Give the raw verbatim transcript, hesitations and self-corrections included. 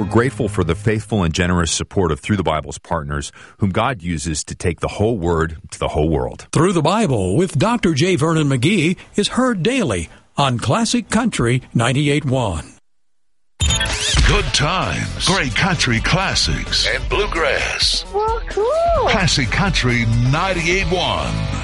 We're grateful for the faithful and generous support of Through the Bible's partners, whom God uses to take the whole Word to the whole world. Through the Bible with Doctor J. Vernon McGee is heard daily on Classic Country ninety-eight point one. Good times, great country classics, and bluegrass. Well, cool. Classic Country ninety-eight point one.